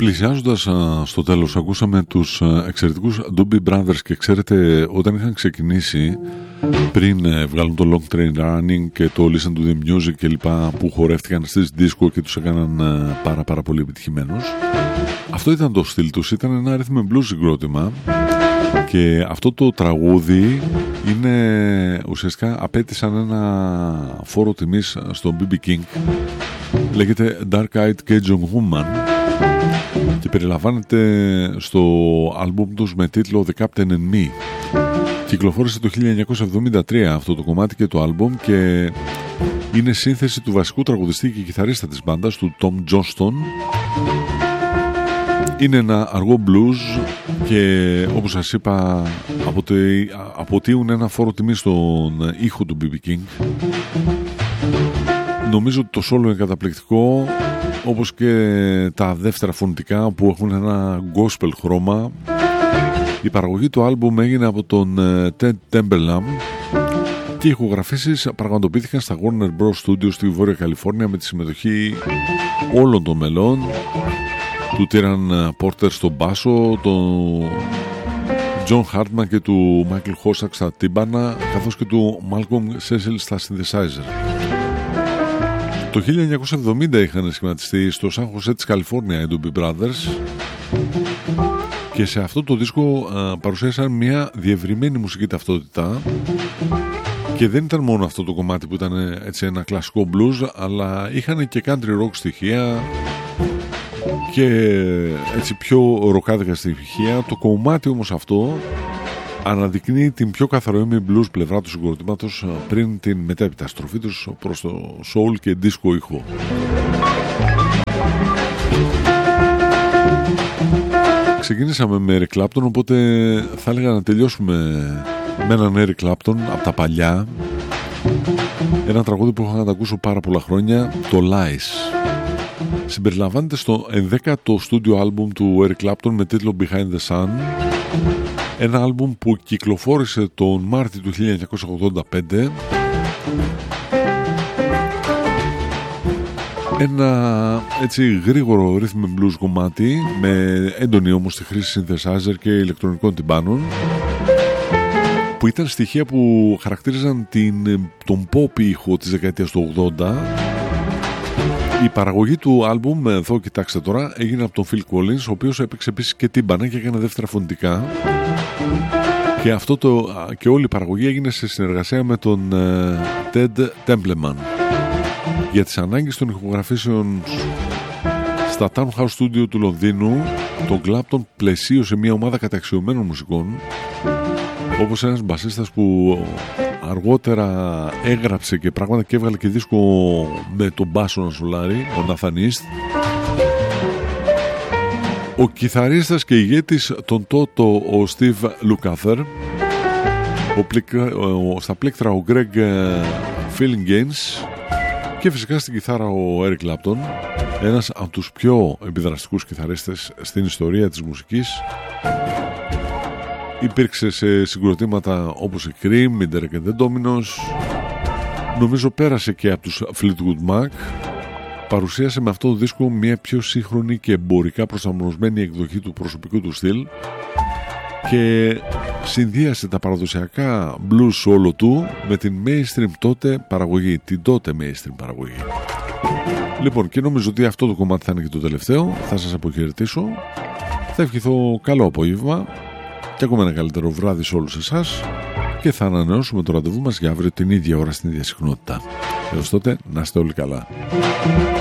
Πλησιάζοντας στο τέλος, ακούσαμε τους εξαιρετικούς Doobie Brothers και ξέρετε, όταν είχαν ξεκινήσει πριν βγάλουν το Long Train Running και το Listen to the Music και λοιπά, που χορεύτηκαν στις δίσκο και τους έκαναν πάρα πολύ επιτυχημένους, αυτό ήταν το στυλ τους, ήταν ένα rhythm and blues συγκρότημα και αυτό το τραγούδι είναι ουσιαστικά απέτησαν ένα φόρο τιμής στον BB King, λέγεται Dark Eyed Cajun Woman και περιλαμβάνεται στο άλμπουμ τους με τίτλο The Captain and Me. Κυκλοφόρησε το 1973 αυτό το κομμάτι και το άλμπουμ και είναι σύνθεση του βασικού τραγουδιστή και κιθαρίστα της μπάντας, του Tom Johnston. Είναι ένα αργό blues και όπως σας είπα αποτείουν ένα φόρο τιμή στον ήχο του BB King. Νομίζω ότι το solo είναι καταπληκτικό, όπως και τα δεύτερα φωνητικά που έχουν ένα gospel χρώμα. Η παραγωγή του άλμπουμ έγινε από τον Ted Temperley και οι ηχογραφήσεις πραγματοποιήθηκαν στα Warner Bros. Studios στη Βόρεια Καλιφόρνια με τη συμμετοχή όλων των μελών, του Tieran Porter στον μπάσο, του John Hartman και του Michael Hosak στα τύμπανα, καθώς και του Malcolm Cecil στα synthesizer. Το 1970 είχαν σχηματιστεί στο Σαν Χωσέ της Καλιφόρνια οι Doobie Brothers και σε αυτό το δίσκο παρουσίασαν μια διευρυμένη μουσική ταυτότητα και δεν ήταν μόνο αυτό το κομμάτι που ήταν έτσι ένα κλασικό blues, αλλά είχαν και country rock στοιχεία και έτσι πιο ροκάδικα στοιχεία. Το κομμάτι όμως αυτό αναδεικνύει την πιο καθαρόιμη blues πλευρά του συγκροτήματος πριν την μετέπειτα στροφή τους προς το soul και disco ήχο. Ξεκίνησαμε με Eric Clapton, οπότε θα έλεγα να τελειώσουμε με έναν Eric Clapton από τα παλιά, ένα τραγούδι που έχω να τα ακούσω πάρα πολλά χρόνια, το Lies. Συμπεριλαμβάνεται στο 11ο στούντιο άλμπουμ του Eric Clapton με τίτλο Behind the Sun, ένα άλμπουμ που κυκλοφόρησε τον Μάρτιο του 1985. Ένα έτσι γρήγορο rhythm and blues κομμάτι με έντονη όμως τη χρήση synthesizer και ηλεκτρονικών τυμπάνων, που ήταν στοιχεία που χαρακτήριζαν τον pop ήχο της δεκαετίας του 80. Η παραγωγή του άλμπουμ, εδώ κοιτάξτε τώρα, έγινε από τον Phil Collins, ο οποίος έπαιξε επίσης και τύμπανα και έκανε δεύτερα φωνητικά, και και όλη η παραγωγή έγινε σε συνεργασία με τον Ted Templeman. Για τις ανάγκες των ηχογραφήσεων στα Townhouse Studio του Λονδίνου, τον Clapton πλαισίωσε μια ομάδα καταξιωμένων μουσικών, όπως ένας μπασίστας που αργότερα έγραψε και πράγματα και έβγαλε και δίσκο με τον μπάσο να σολάρει, ο Ναθανίστ, ο κιθαρίστας και ηγέτης των Toto, ο Steve Lukather, στα πλήκτρα ο Greg Phillinganes και φυσικά στην κιθάρα ο Eric Clapton, ένας από τους πιο επιδραστικούς κιθαρίστες στην ιστορία της μουσικής. Υπήρξε σε συγκροτήματα όπως η Cream, η Derek and the Dominos, νομίζω πέρασε και από τους Fleetwood Mac. Παρουσίασε με αυτό το δίσκο μια πιο σύγχρονη και εμπορικά προσαρμοσμένη εκδοχή του προσωπικού του στυλ και συνδύασε τα παραδοσιακά blues solo του με την mainstream τότε παραγωγή, την τότε mainstream παραγωγή. Λοιπόν, και νομίζω ότι αυτό το κομμάτι θα είναι και το τελευταίο. Θα σας αποχαιρετήσω, θα ευχηθώ καλό απόγευμα και ακόμα ένα καλύτερο βράδυ σε όλους εσάς και θα ανανεώσουμε το ραντεβού μας για αύριο την ίδια ώρα στην ίδια συχνότητα. Έως τότε να είστε όλοι καλά.